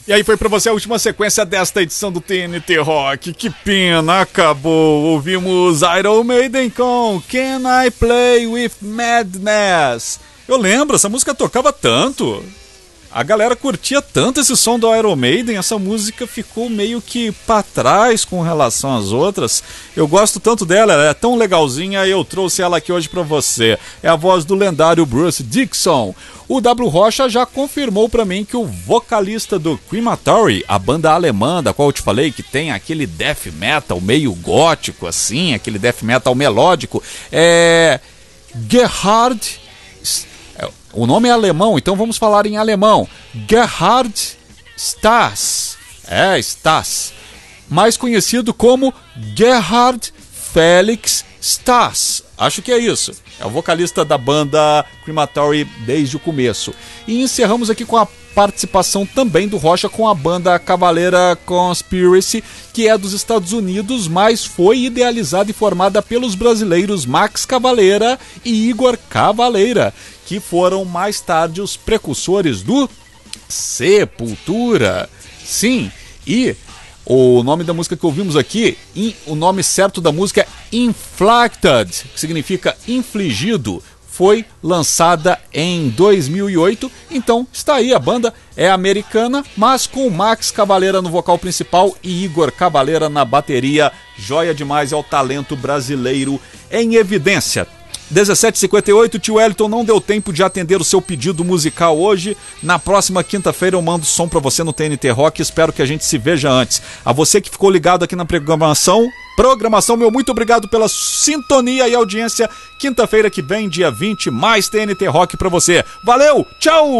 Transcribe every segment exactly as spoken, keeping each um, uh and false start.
E aí foi pra você a última sequência desta edição do T N T Rock. Que pena, acabou. Ouvimos Iron Maiden com Can I Play With Madness. Eu lembro, essa música tocava tanto. A galera curtia tanto esse som do Iron Maiden, essa música ficou meio que pra trás com relação às outras. Eu gosto tanto dela, ela é tão legalzinha e eu trouxe ela aqui hoje pra você. É a voz do lendário Bruce Dickinson. O W Rocha já confirmou pra mim que o vocalista do Crematory, a banda alemã da qual eu te falei, que tem aquele death metal meio gótico assim, aquele death metal melódico, é Gerhard... O nome é alemão, então vamos falar em alemão. Gerhard Stas. É, Stas. Mais conhecido como Gerhard Felix Stas. Acho que é isso. É o vocalista da banda Crematory desde o começo. E encerramos aqui com a participação também do Rocha com a banda Cavaleira Conspiracy, que é dos Estados Unidos, mas foi idealizada e formada pelos brasileiros Max Cavaleira e Igor Cavaleira, que foram mais tarde os precursores do Sepultura. Sim, e o nome da música que ouvimos aqui, o nome certo da música é Inflicted, que significa infligido, foi lançada em dois mil e oito, então está aí, a banda é americana, mas com Max Cavaleira no vocal principal e Igor Cavaleira na bateria. Joia demais, é o talento brasileiro em evidência. dezessete e cinquenta e oito, tio Wellington, não deu tempo de atender o seu pedido musical hoje. Na próxima quinta-feira eu mando som pra você no T N T Rock, espero que a gente se veja antes. A você que ficou ligado aqui na programação, programação, meu muito obrigado pela sintonia e audiência. Quinta-feira que vem, dia vinte, mais T N T Rock pra você. Valeu, tchau!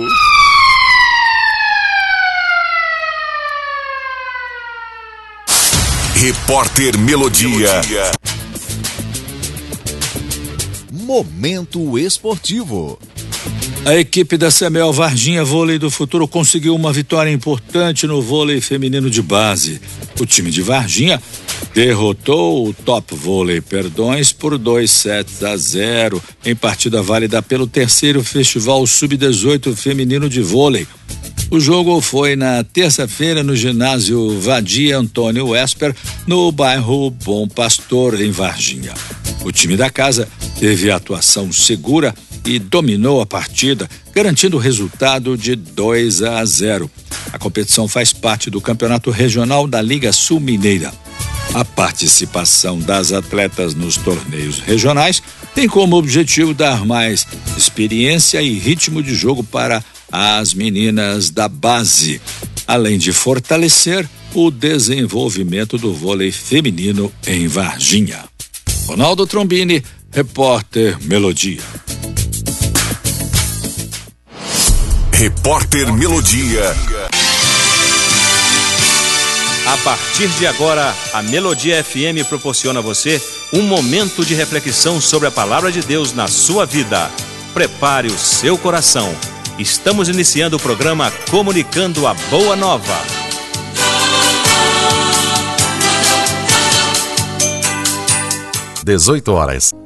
Repórter Melodia. Momento esportivo. A equipe da C M E L Varginha Vôlei do Futuro conseguiu uma vitória importante no vôlei feminino de base. O time de Varginha derrotou o Top Vôlei Perdões por dois sets a zero em partida válida pelo terceiro Festival sub dezoito Feminino de Vôlei. O jogo foi na terça-feira no ginásio Vadia Antônio Esper, no bairro Bom Pastor, em Varginha. O time da casa teve atuação segura e dominou a partida, garantindo o resultado de dois a zero. A competição faz parte do Campeonato Regional da Liga Sul Mineira. A participação das atletas nos torneios regionais tem como objetivo dar mais experiência e ritmo de jogo para as meninas da base, além de fortalecer o desenvolvimento do vôlei feminino em Varginha. Ronaldo Trombini, repórter Melodia. Repórter Melodia. A partir de agora, a Melodia F M proporciona a você um momento de reflexão sobre a palavra de Deus na sua vida. Prepare o seu coração. Estamos iniciando o programa Comunicando a Boa Nova. dezoito horas